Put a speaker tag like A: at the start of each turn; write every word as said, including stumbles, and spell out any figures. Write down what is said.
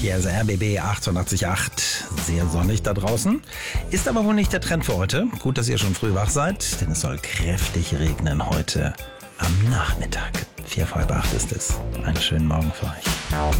A: Hier ist R B B achtundachtzig Komma acht. Sehr sonnig da draußen. Ist aber wohl nicht der Trend für heute. Gut, dass ihr schon früh wach seid, denn es soll kräftig regnen heute am Nachmittag. Vier vor halb acht ist es. Einen schönen Morgen für euch.